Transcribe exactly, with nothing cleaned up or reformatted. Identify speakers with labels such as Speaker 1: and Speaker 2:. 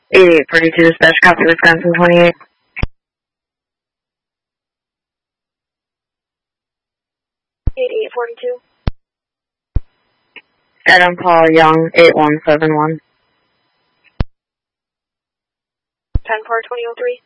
Speaker 1: eighty-eight forty-two, dispatch, copy, Wisconsin twenty-eight.
Speaker 2: eighty-eight forty-two.
Speaker 1: Adam Paul Young, eight one seven one.
Speaker 2: ten four twenty oh three.